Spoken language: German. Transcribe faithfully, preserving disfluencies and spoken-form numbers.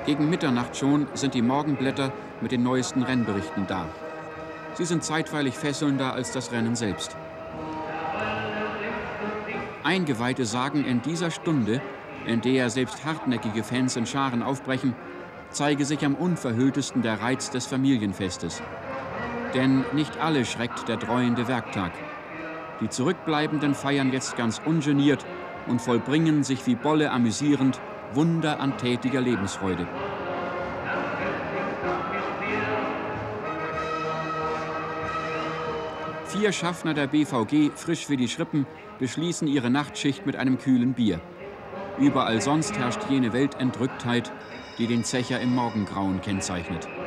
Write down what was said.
Gegen Mitternacht schon sind die Morgenblätter mit den neuesten Rennberichten da. Sie sind zeitweilig fesselnder als das Rennen selbst. Eingeweihte sagen, in dieser Stunde, in der selbst hartnäckige Fans in Scharen aufbrechen, zeige sich am unverhülltesten der Reiz des Familienfestes. Denn nicht alle schreckt der dräuende Werktag. Die Zurückbleibenden feiern jetzt ganz ungeniert und vollbringen sich wie Bolle amüsierend Wunder an tätiger Lebensfreude. Vier Schaffner der B V G, frisch wie die Schrippen, beschließen ihre Nachtschicht mit einem kühlen Bier. Überall sonst herrscht jene Weltentrücktheit, die den Zecher im Morgengrauen kennzeichnet.